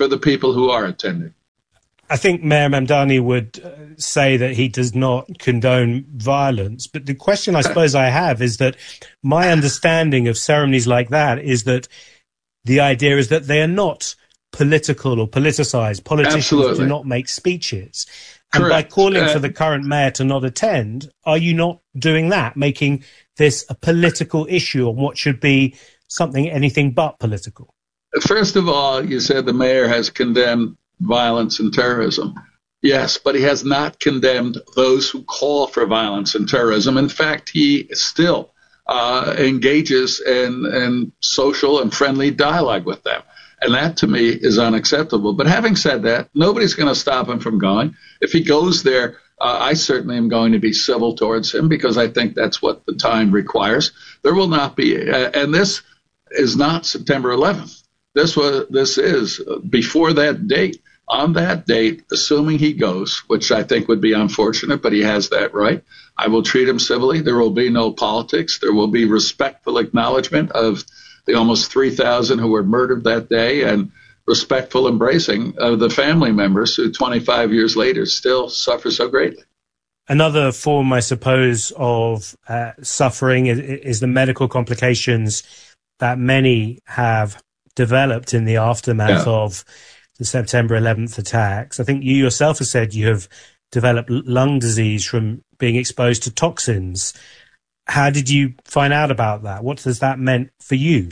for the people who are attending. I think Mayor Mamdani would uh, say that he does not condone violence. But the question I suppose I have is that my understanding of ceremonies like that is that the idea is that they are not political or politicized. Politicians Absolutely. do not make speeches. And Correct. by calling Uh, for the current mayor to not attend, are you not doing that, making this a political issue on what should be something anything but political? First of all, you said the mayor has condemned violence and terrorism. Yes, but he has not condemned those who call for violence and terrorism. In fact, he still uh, engages in, in social and friendly dialogue with them. And that, to me, is unacceptable. But having said that, nobody's going to stop him from going. If he goes there, uh, I certainly am going to be civil towards him because I think that's what the time requires. There will not be, uh, and this is not September eleventh. This was, this is before that date. On that date, assuming he goes, which I think would be unfortunate, but he has that right, I will treat him civilly. There will be no politics. There will be respectful acknowledgement of the almost three thousand who were murdered that day and respectful embracing of the family members who twenty-five years later still suffer so greatly. Another form, I suppose, of uh, suffering is, is the medical complications that many have developed in the aftermath Yeah. of the September eleventh attacks. I think you yourself have said you have developed lung disease from being exposed to toxins. How did you find out about that? What has that meant for you?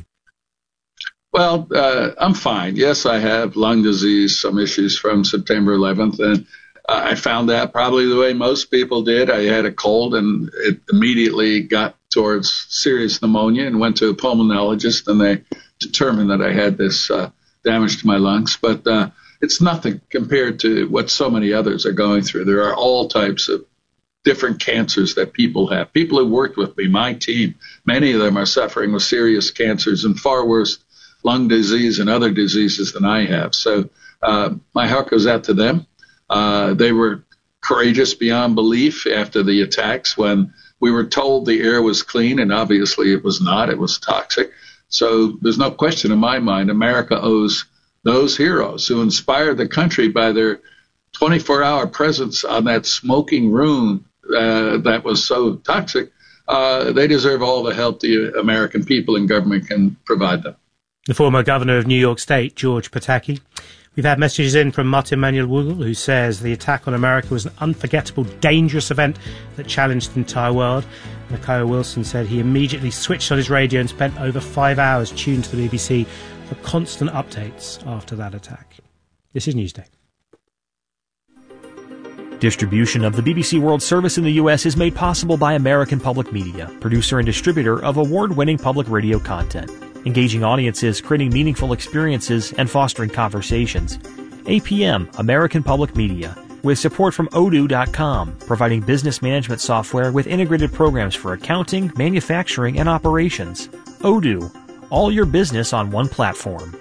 Well, uh, I'm fine. Yes, I have lung disease, some issues from September eleventh, and uh, I found that probably the way most people did. I had a cold, and it immediately got towards serious pneumonia and went to a pulmonologist, and they determined that I had this uh, damage to my lungs. But uh, it's nothing compared to what so many others are going through. There are all types of different cancers that people have. People who worked with me, my team, many of them are suffering with serious cancers and far worse lung disease and other diseases than I have. So uh, my heart goes out to them. Uh, they were courageous beyond belief after the attacks when we were told the air was clean, and obviously it was not. It was toxic. So there's no question in my mind America owes those heroes who inspired the country by their twenty-four hour presence on that smoking room uh, that was so toxic. Uh, they deserve all the help the American people and government can provide them. The former governor of New York State, George Pataki. We've had messages in from Martin Manuel Wugel, who says the attack on America was an unforgettable, dangerous event that challenged the entire world. Nakia Wilson said he immediately switched on his radio and spent over five hours tuned to the B B C for constant updates after that attack. This is Newsday. Distribution of the B B C World Service in the U S is made possible by American Public Media, producer and distributor of award-winning public radio content, engaging audiences, creating meaningful experiences, and fostering conversations. A P M, American Public Media, with support from odoo dot com, providing business management software with integrated programs for accounting, manufacturing, and operations. Odoo, all your business on one platform.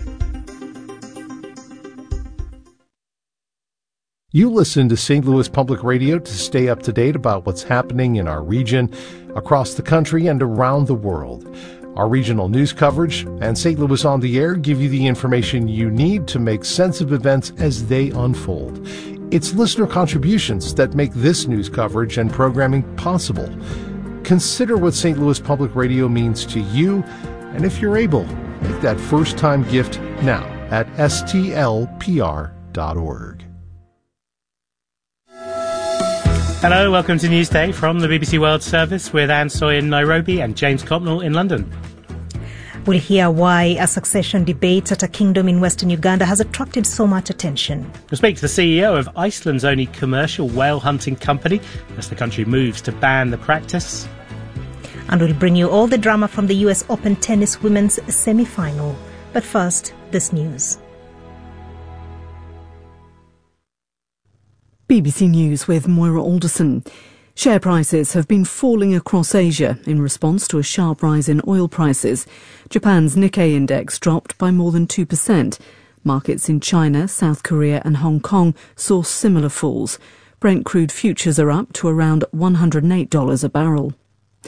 You listen to Saint Louis Public Radio to stay up to date about what's happening in our region, across the country, and around the world. Our regional news coverage and Saint Louis on the Air give you the information you need to make sense of events as they unfold. It's listener contributions that make this news coverage and programming possible. Consider what Saint Louis Public Radio means to you, and if you're able, make that first-time gift now at S T L P R dot org. Hello, welcome to Newsday from the B B C World Service with Anne Soy in Nairobi and James Copnell in London. We'll hear why a succession debate at a kingdom in western Uganda has attracted so much attention. We'll speak to the C E O of Iceland's only commercial whale hunting company as the country moves to ban the practice. And we'll bring you all the drama from the U S Open Tennis Women's semi-final. But first, this news. B B C News with Moira Alderson. Share prices have been falling across Asia in response to a sharp rise in oil prices. Japan's Nikkei index dropped by more than two percent. Markets in China, South Korea and Hong Kong saw similar falls. Brent crude futures are up to around one hundred eight dollars a barrel.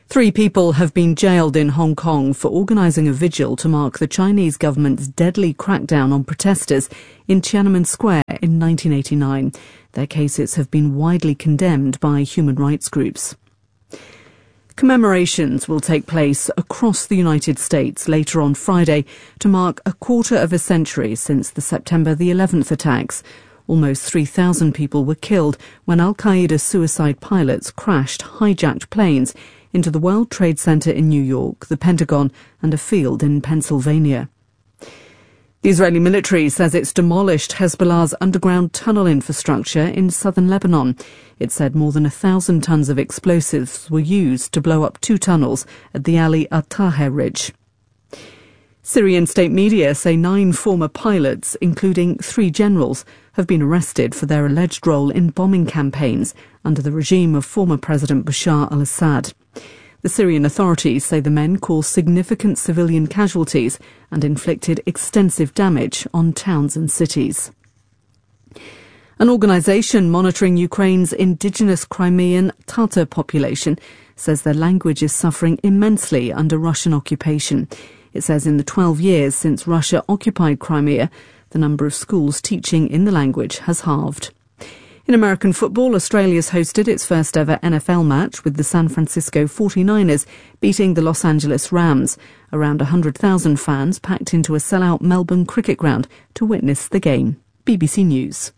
Three people have been jailed in Hong Kong for organising a vigil to mark the Chinese government's deadly crackdown on protesters in Tiananmen Square in nineteen eighty-nine. Their cases have been widely condemned by human rights groups. Commemorations will take place across the United States later on Friday to mark a quarter of a century since the September the eleventh attacks. Almost three thousand people were killed when Al-Qaeda suicide pilots crashed hijacked planes into the World Trade Center in New York, the Pentagon, and a field in Pennsylvania. The Israeli military says it's demolished Hezbollah's underground tunnel infrastructure in southern Lebanon. It said more than a thousand tons of explosives were used to blow up two tunnels at the Ali al-Taher ridge. Syrian state media say nine former pilots, including three generals, have been arrested for their alleged role in bombing campaigns under the regime of former President Bashar al-Assad. The Syrian authorities say the men caused significant civilian casualties and inflicted extensive damage on towns and cities. An organisation monitoring Ukraine's indigenous Crimean Tatar population says their language is suffering immensely under Russian occupation. It says in the twelve years since Russia occupied Crimea, the number of schools teaching in the language has halved. In American football, Australia's hosted its first ever N F L match with the San Francisco forty-niners beating the Los Angeles Rams. Around one hundred thousand fans packed into a sellout Melbourne cricket ground to witness the game. B B C News.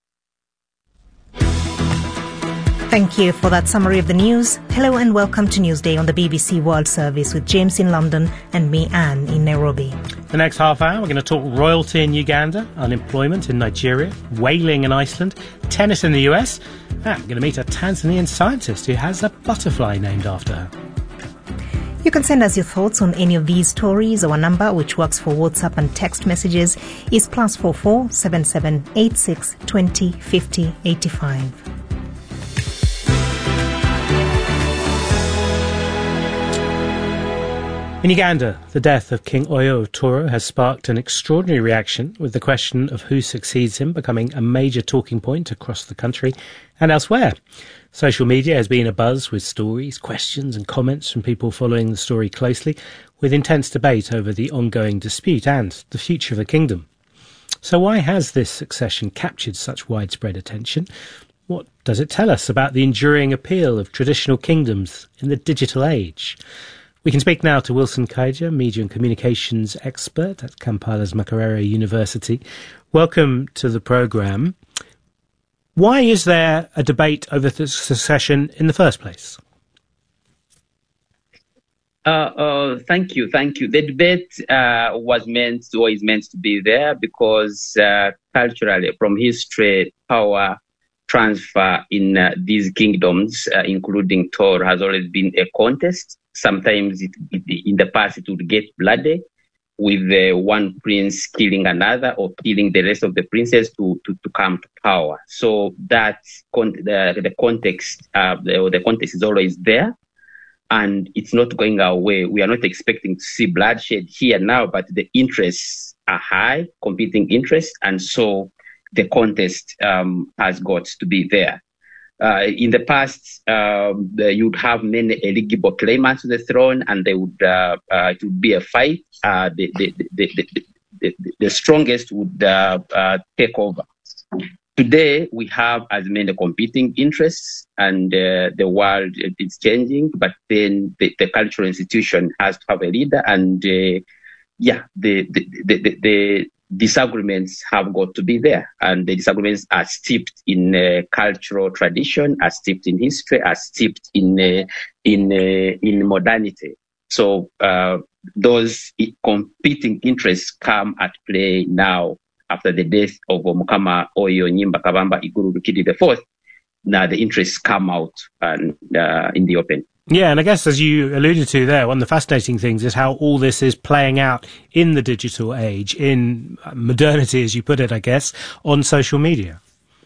Thank you for that summary of the news. Hello and welcome to Newsday on the B B C World Service with James in London and me, Anne, in Nairobi. The next half hour, we're going to talk royalty in Uganda, unemployment in Nigeria, whaling in Iceland, tennis in the U S, and we're going to meet a Tanzanian scientist who has a butterfly named after her. You can send us your thoughts on any of these stories. Our number, which works for WhatsApp and text messages, is plus four four seven seven eight six twenty fifty eighty five. In Uganda, the death of King Oyo Toro has sparked an extraordinary reaction, with the question of who succeeds him becoming a major talking point across the country and elsewhere. Social media has been abuzz with stories, questions and comments from people following the story closely, with intense debate over the ongoing dispute and the future of the kingdom. So why has this succession captured such widespread attention? What does it tell us about the enduring appeal of traditional kingdoms in the digital age? We can speak now to Wilson Kaija, media and communications expert at Kampala's Makerere University. Welcome to the programme. Why is there a debate over the succession in the first place? Uh, uh, thank you, thank you. The debate uh, was meant, or is meant to be there because uh, culturally, from history, power transfer in uh, these kingdoms, uh, including Tor, has always been a contest. Sometimes it, it, in the past it would get bloody, with uh, one prince killing another or killing the rest of the princes to, to, to come to power. So that con- the, the context, uh, the, the context is always there, and it's not going away. We are not expecting to see bloodshed here now, but the interests are high, competing interests, and so the contest um, has got to be there. Uh, in the past, um, the, you'd have many eligible claimants to the throne, and they would uh, uh, it would be a fight. Uh, the, the, the, the, the, the strongest would uh, uh, take over. Today, we have as many competing interests, and uh, the world is changing. But then the, the cultural institution has to have a leader, and uh, yeah, the the, the, the, the disagreements have got to be there, and the disagreements are steeped in uh, cultural tradition, are steeped in history, are steeped in uh, in uh, in modernity. So uh, those competing interests come at play now after the death of Mukama Oyo Nyimba Kabamba Iguru Rukidi the Fourth. Now the interests come out and uh, in the open. Yeah, and I guess as you alluded to there, one of the fascinating things is how all this is playing out in the digital age, in modernity, as you put it, I guess, on social media.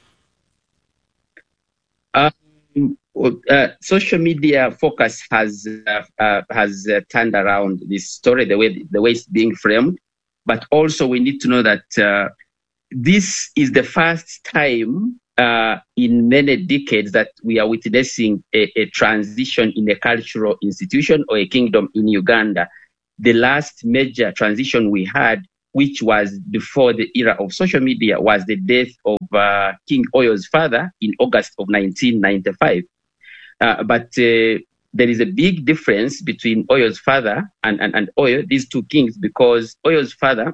Um, uh, social media focus has uh, uh, has uh, turned around this story, the way the way it's being framed, but also we need to know that uh, this is the first time uh, in many decades that we are witnessing a, a transition in a cultural institution or a kingdom in Uganda. The last major transition we had, which was before the era of social media, was the death of uh, King Oyo's father in August of nineteen ninety-five. Uh, but uh, there is a big difference between Oyo's father and, and, and Oyo, these two kings, because Oyo's father,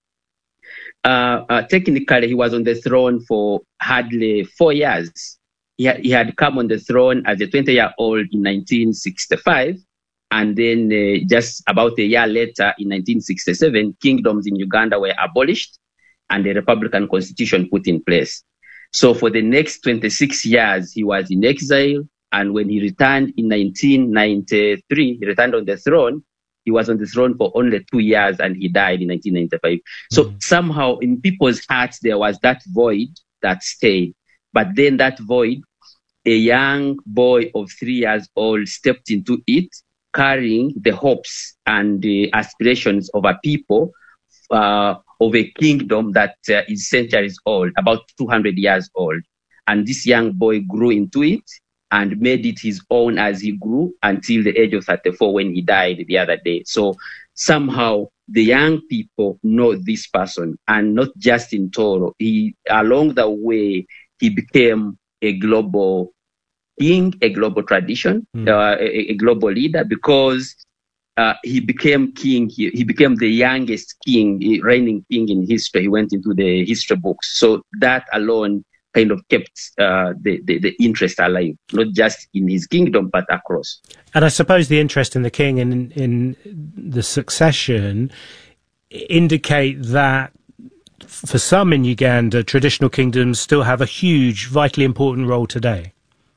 Uh, uh, technically, he was on the throne for hardly four years. He, ha- he had come on the throne as a twenty-year-old in nineteen sixty-five, and then uh, just about a year later, in nineteen sixty-seven, kingdoms in Uganda were abolished and a republican constitution put in place. So for the next twenty-six years, he was in exile, and when he returned in nineteen ninety-three, he returned on the throne. He was on the throne for only two years and he died in nineteen ninety-five. So mm. somehow in people's hearts, there was that void that stayed. But then that void, a young boy of three years old stepped into it, carrying the hopes and the aspirations of a people, uh, of a kingdom that uh, is centuries old, about two hundred years old. And this young boy grew into it and made it his own as he grew until the age of thirty-four when he died the other day. So somehow the young people know this person, and not just in Toro. He, along the way, he became a global king, a global tradition, mm. uh, a, a global leader, because uh, he became king. He, he became the youngest king, reigning king in history. He went into the history books. So that alone kind of kept uh, the, the, the interest alive, not just in his kingdom, but across. And I suppose the interest in the king and in, in the succession indicate that for some in Uganda, traditional kingdoms still have a huge, vitally important role today.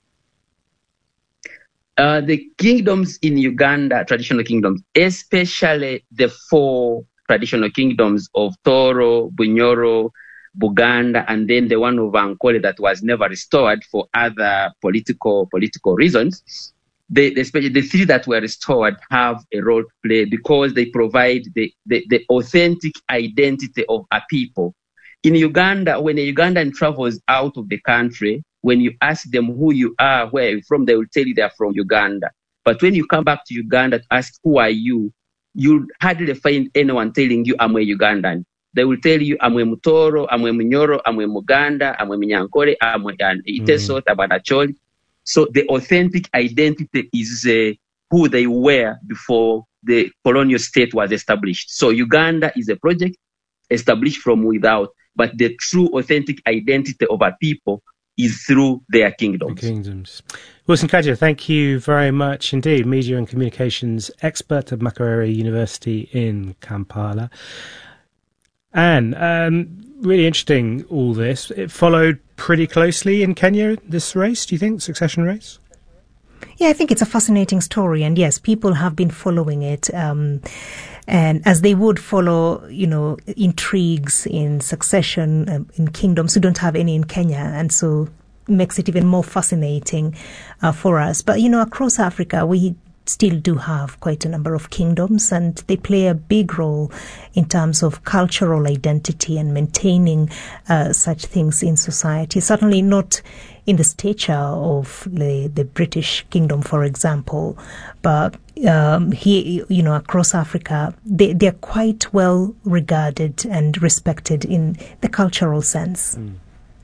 Uh, the kingdoms in Uganda, traditional kingdoms, especially the four traditional kingdoms of Toro, Bunyoro, Buganda, and then the one of Ankole that was never restored for other political political reasons. They, especially the three that were restored, have a role to play because they provide the, the, the authentic identity of a people. In Uganda, when a Ugandan travels out of the country, when you ask them who you are, where you're from, they will tell you they're from Uganda. But when you come back to Uganda to ask who are you, you'll hardly find anyone telling you I'm a Ugandan. They will tell you, I'm a Mutoro, I'm a Munyoro, I'm a Muganda, I'm a Minyankore, I'm a Itesot, I'm a Nacholi. So the authentic identity is uh, who they were before the colonial state was established. So Uganda is a project established from without, but the true authentic identity of our people is through their kingdoms. The kingdoms. Wilson Kaja, thank you very much indeed. Media and communications expert at Makerere University in Kampala. Anne, um, really interesting, all this. It followed pretty closely in Kenya, this race, do you think, succession race? Yeah, I think it's a fascinating story. And yes, people have been following it. Um, and as they would follow, you know, intrigues in succession um, in kingdoms who don't have any in Kenya. And so makes it even more fascinating uh, for us. But, you know, across Africa, we still do have quite a number of kingdoms, and they play a big role in terms of cultural identity and maintaining uh, such things in society. Certainly not in the stature of the, the British kingdom, for example, but um, here, you know, across Africa, they, they're quite well regarded and respected in the cultural sense. Mm.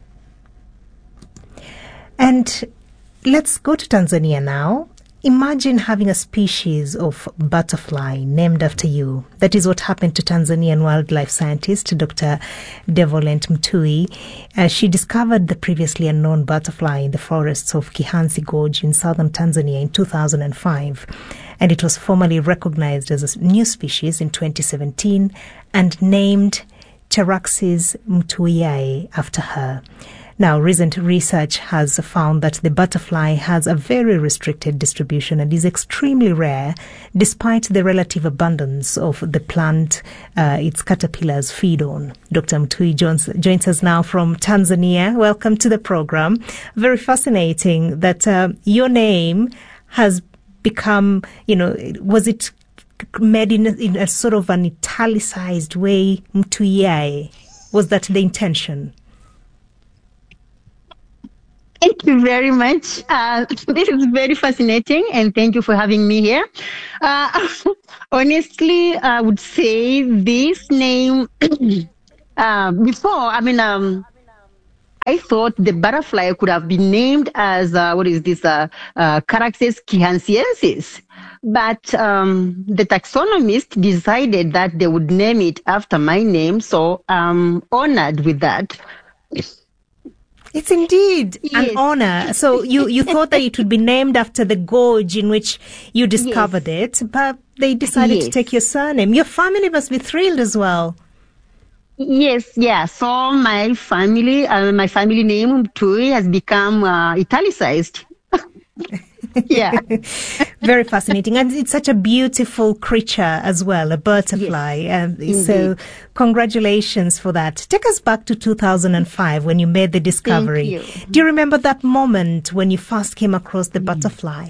And let's go to Tanzania now. Imagine having a species of butterfly named after you. That is what happened to Tanzanian wildlife scientist Doctor Devolent Mtui. Uh, she discovered the previously unknown butterfly in the forests of Kihansi Gorge in southern Tanzania in two thousand five. And it was formally recognized as a new species in twenty seventeen and named Charaxis mtuiae after her. Now, recent research has found that the butterfly has a very restricted distribution and is extremely rare, despite the relative abundance of the plant uh, its caterpillars feed on. Doctor Mtui joins, joins us now from Tanzania. Welcome to the program. Very fascinating that uh, your name has become, you know, was it made in, in a sort of an italicized way, Mtuiae? Was that the intention? Thank you very much. Uh, this is very fascinating, and thank you for having me here. Uh, honestly, I would say this name, uh, before, I mean, um, I thought the butterfly could have been named as, uh, what is this, uh, uh, Caraxes quihansiensis. But um, the taxonomist decided that they would name it after my name, so I'm honored with that. It's indeed yes. an honor. So you, you thought that it would be named after the gorge in which you discovered yes. it, but they decided yes. to take your surname. Your family must be thrilled as well. Yes, yeah. So my family, uh, my family name Mtui has become uh, italicized. Yeah. Very fascinating. And it's such a beautiful creature as well, a butterfly. Yes. Um, so congratulations for that. Take us back to two thousand five when you made the discovery. Thank you. Do you remember that moment when you first came across the mm. butterfly?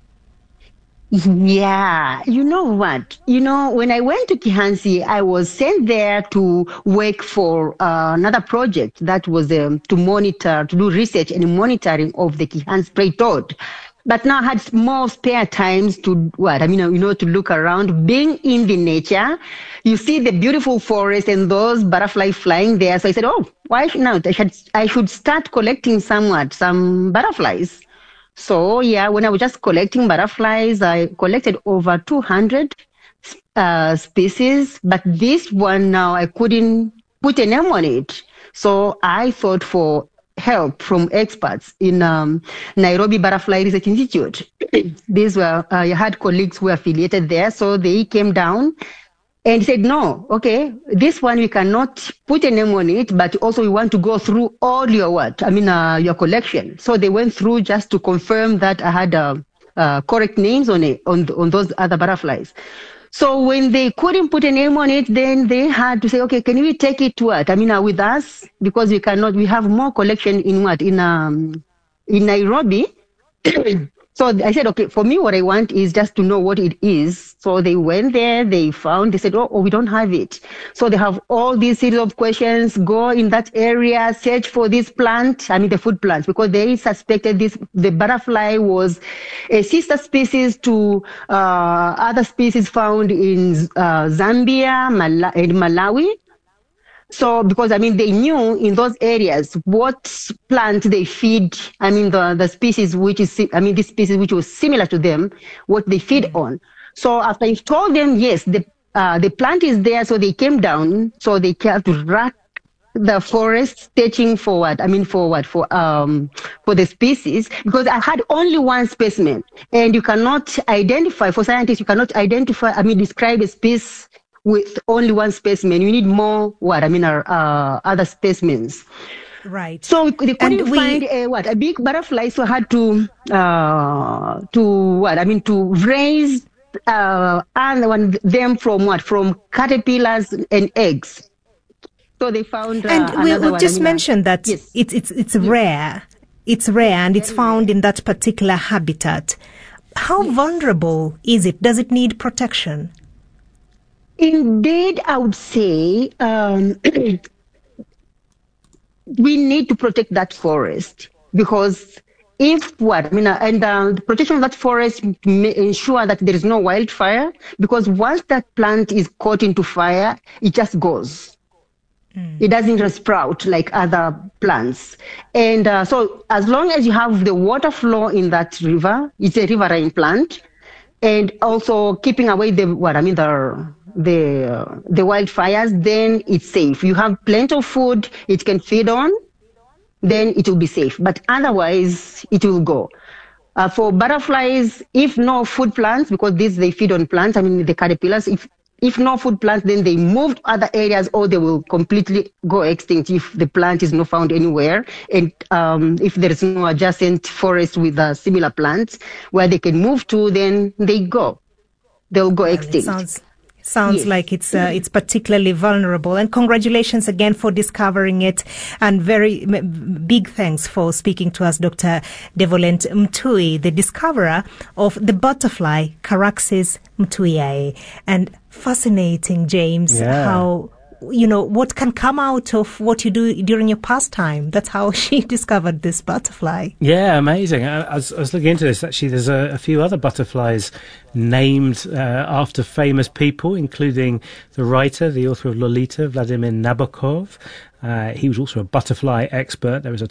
Yeah, you know what? You know, when I went to Kihansi, I was sent there to work for uh, another project that was um, to monitor, to do research and monitoring of the Kihansi spray toad. But now I had more spare times to what? I mean, you know, to look around, being in the nature. You see the beautiful forest and those butterflies flying there. So I said, oh, why not? I should, I should start collecting somewhat, some butterflies. So, yeah, when I was just collecting butterflies, I collected over two hundred uh, species. But this one now, I couldn't put a name on it. So I thought for help from experts in um, Nairobi Butterfly Research Institute. These were, uh, I had colleagues who were affiliated there. So they came down and said, no, okay, this one we cannot put a name on it, but also we want to go through all your what? I mean, uh, your collection. So they went through just to confirm that I had uh, uh, correct names on it, on, on those other butterflies. So when they couldn't put a name on it, then they had to say, okay, can we take it to what? I mean, uh, with us, because we cannot, we have more collection in what? In, um, in Nairobi. So I said, okay, for me, what I want is just to know what it is. So they went there, they found, they said, oh, oh, we don't have it. So they have all these series of questions, go in that area, search for this plant, I mean the food plant, because they suspected this, the butterfly was a sister species to uh, other species found in uh, Zambia Mal- and Malawi. So, because, I mean, they knew in those areas what plant they feed, I mean, the, the species which is, I mean, this species which was similar to them, what they feed mm-hmm. on. So after I told them, yes, the, uh, the plant is there, so they came down, so they had to rack the forest, searching for what? I mean, for what? For, um, for the species, because I had only one specimen, and you cannot identify, for scientists, you cannot identify, I mean, describe a species with only one specimen. You need more, what, I mean, uh, uh, other specimens. Right. So they couldn't and we... find a, what, a big butterfly, so I had to, uh, to what, I mean, to raise, uh, and them from what, from caterpillars and eggs. So they found, uh, and we, we just I mean, mentioned that yes. it's, it's, it's yes. rare. It's rare and it's found in that particular habitat. How yes. vulnerable is it? Does it need protection? Indeed, I would say um, we need to protect that forest, because if what, I mean, uh, and uh, the protection of that forest may ensure that there is no wildfire, because once that plant is caught into fire, it just goes. Mm. It doesn't sprout like other plants. And uh, so as long as you have the water flow in that river, it's a riverine plant, and also keeping away the, what, I mean, the the uh, the wildfires, then it's safe. You have plenty of food it can feed on, then it will be safe. But otherwise, it will go. Uh, for butterflies, if no food plants, because these they feed on plants, I mean the caterpillars, if if no food plants, then they move to other areas, or they will completely go extinct if the plant is not found anywhere. And um, if there is no adjacent forest with uh, similar plants where they can move to, then they go. They'll go well, extinct. Sounds- Sounds yes. like it's uh, it's particularly vulnerable. And congratulations again for discovering it. And very m- big thanks for speaking to us, Doctor Devolent Mtui, the discoverer of the butterfly Caraxes mtuiae. And fascinating, James, yeah. how you know, what can come out of what you do during your pastime. That's how she discovered this butterfly. Yeah, amazing. I, I, was, I was looking into this. Actually, there's a, a few other butterflies named uh, after famous people, including the writer, the author of Lolita, Vladimir Nabokov. Uh, he was also a butterfly expert. There was a